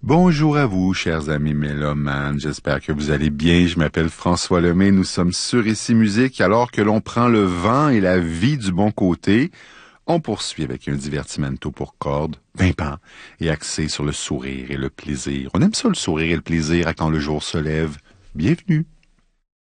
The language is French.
Bonjour à vous, chers amis mélomanes. J'espère que vous allez bien. Je m'appelle François Lemay. Nous sommes sur Ici Musique. Alors que l'on prend le vent et la vie du bon côté, on poursuit avec un divertimento pour cordes, pimpant et axé sur le sourire et le plaisir. On aime ça, le sourire et le plaisir, à quand le jour se lève. Bienvenue.